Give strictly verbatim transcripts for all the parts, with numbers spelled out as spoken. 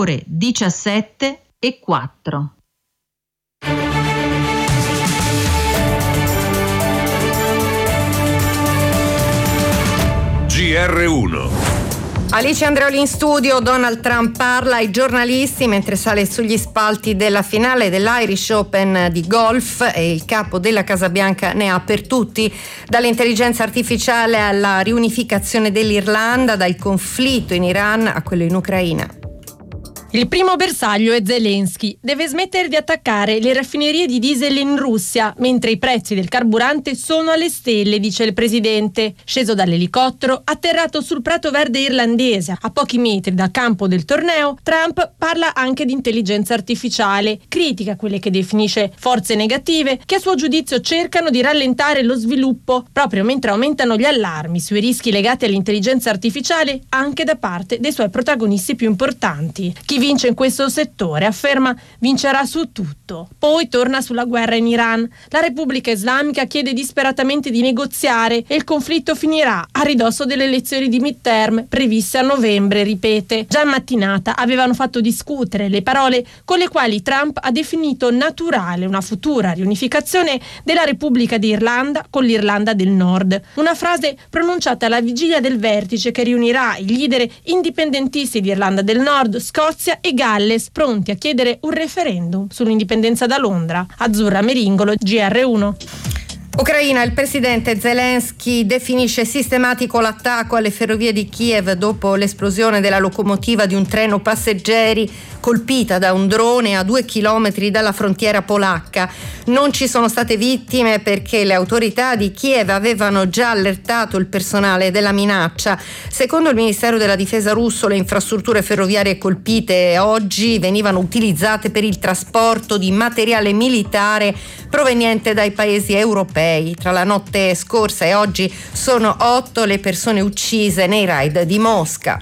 ore diciassette e quattro. G R uno. Alice Andreoli in studio. Donald Trump parla ai giornalisti mentre sale sugli spalti della finale dell'Irish Open di golf e il capo della Casa Bianca ne ha per tutti, dall'intelligenza artificiale alla riunificazione dell'Irlanda, dal conflitto in Iran a quello in Ucraina. Il primo bersaglio è Zelensky. Deve smettere di attaccare le raffinerie di diesel in Russia, mentre i prezzi del carburante sono alle stelle, dice il presidente. Sceso dall'elicottero, atterrato sul prato verde irlandese, a pochi metri dal campo del torneo, Trump parla anche di intelligenza artificiale. Critica quelle che definisce forze negative, che a suo giudizio cercano di rallentare lo sviluppo, proprio mentre aumentano gli allarmi sui rischi legati all'intelligenza artificiale anche da parte dei suoi protagonisti più importanti. Chi vince in questo settore, afferma, vincerà su tutto. Poi torna sulla guerra in Iran. La Repubblica Islamica chiede disperatamente di negoziare e il conflitto finirà a ridosso delle elezioni di midterm previste a novembre, ripete. Già in mattinata avevano fatto discutere le parole con le quali Trump ha definito naturale una futura riunificazione della Repubblica di Irlanda con l'Irlanda del Nord. Una frase pronunciata alla vigilia del vertice che riunirà i leader indipendentisti di Irlanda del Nord, Scozia e Galles, pronti a chiedere un referendum sull'indipendenza da Londra. Azzurra Meringolo, G R uno. Ucraina, il presidente Zelensky definisce sistematico l'attacco alle ferrovie di Kiev dopo l'esplosione della locomotiva di un treno passeggeri colpita da un drone a due chilometri dalla frontiera polacca. Non ci sono state vittime perché le autorità di Kiev avevano già allertato il personale della minaccia. Secondo il Ministero della Difesa russo, le infrastrutture ferroviarie colpite oggi venivano utilizzate per il trasporto di materiale militare proveniente dai paesi europei. Tra la notte scorsa e oggi sono otto le persone uccise nei raid di Mosca.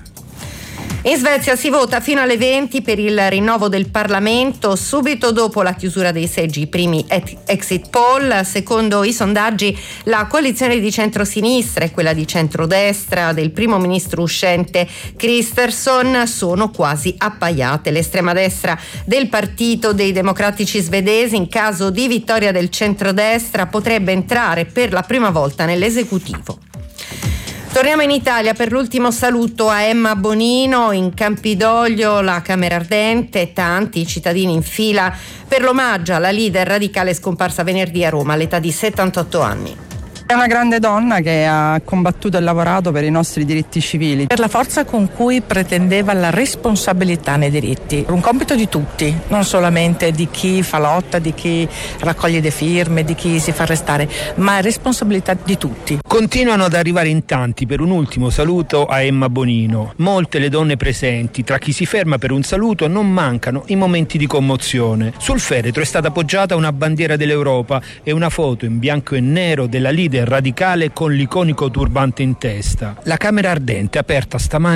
In Svezia si vota fino alle venti per il rinnovo del Parlamento, subito dopo la chiusura dei seggi, i primi exit poll. Secondo i sondaggi, la coalizione di centrosinistra e quella di centrodestra del primo ministro uscente Kristersson sono quasi appaiate. L'estrema destra del Partito dei Democratici svedesi, in caso di vittoria del centrodestra, potrebbe entrare per la prima volta nell'esecutivo. Torniamo in Italia per l'ultimo saluto a Emma Bonino. In Campidoglio la Camera Ardente, tanti cittadini in fila per l'omaggio alla leader radicale scomparsa venerdì a Roma all'età di settantotto anni. È una grande donna che ha combattuto e lavorato per i nostri diritti civili, per la forza con cui pretendeva la responsabilità nei diritti. Un compito di tutti, non solamente di chi fa lotta, di chi raccoglie le firme, di chi si fa arrestare, ma responsabilità di tutti. Continuano ad arrivare in tanti per un ultimo saluto a Emma Bonino. Molte le donne presenti, tra chi si ferma per un saluto, non mancano i momenti di commozione. Sul feretro è stata appoggiata una bandiera dell'Europa e una foto in bianco e nero della leader radicale con l'iconico turbante in testa. La Camera Ardente, aperta stamani